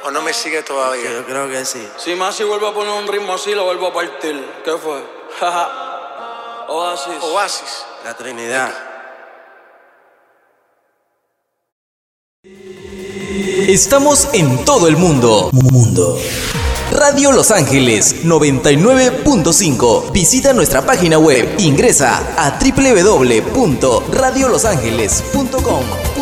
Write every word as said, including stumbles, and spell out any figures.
¿O no me sigue todavía? Yo creo que sí. Si Masi vuelve a poner un ritmo así, lo vuelvo a partir. ¿Qué fue? Oasis. Oasis. La Trinidad. Estamos en todo el mundo. Mundo. Radio Los Ángeles noventa y nueve punto cinco. Visita nuestra página web. Ingresa a doble u doble u doble u punto radio los ángeles punto com.